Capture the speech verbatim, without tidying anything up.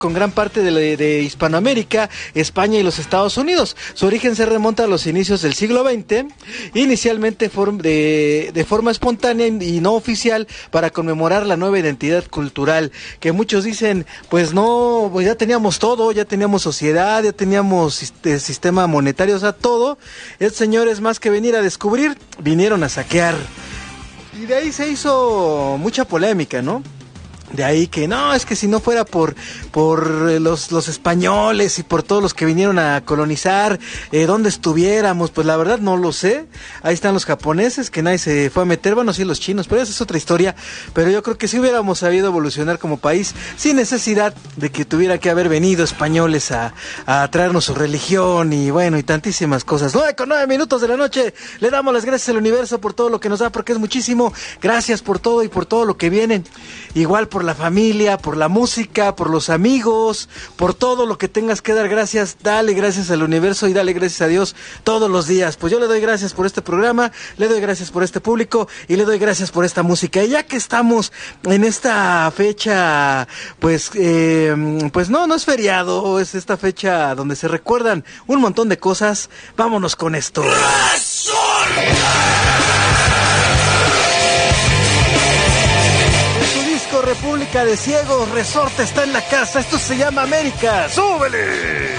con gran parte de, la, de Hispanoamérica, España y los Estados Unidos. Su origen se remonta a los inicios del siglo veinte, inicialmente for, de, de forma espontánea y no oficial para conmemorar la nueva identidad cultural, que muchos dicen, pues no, pues ya teníamos todo, ya teníamos sociedad, ya teníamos este, sistema monetario, o sea, todo. Estos señores, más que venir a descubrir, vinieron a saquear. Y de ahí se hizo mucha polémica, ¿no? De ahí que no, es que si no fuera por por los, los españoles y por todos los que vinieron a colonizar, eh, ¿dónde estuviéramos? Pues la verdad no lo sé. Ahí están los japoneses, que nadie se fue a meter, bueno, sí los chinos, pero esa es otra historia. Pero yo creo que si hubiéramos sabido evolucionar como país, sin necesidad de que tuviera que haber venido españoles a, a traernos su religión y bueno, y tantísimas cosas. Nueve con nueve minutos de la noche, le damos las gracias al universo por todo lo que nos da, porque es muchísimo. Gracias por todo y por todo lo que viene. Igual por la familia, por la música, por los amigos, por todo lo que tengas que dar gracias. Dale gracias al universo y dale gracias a Dios todos los días. Pues yo le doy gracias por este programa, le doy gracias por este público y le doy gracias por esta música. Y ya que estamos en esta fecha, pues, eh, pues no, no es feriado, es esta fecha donde se recuerdan un montón de cosas. Vámonos con esto. República de Ciegos, Resorte está en la casa. Esto se llama América. ¡Súbele!